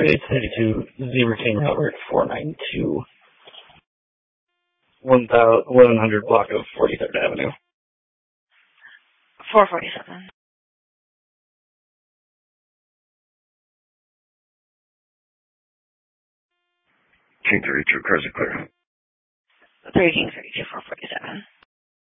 Zebra King route, we're at 492. 1100 block of 43rd Avenue. 447. King 32, cars are clear. 3 King 32, 447.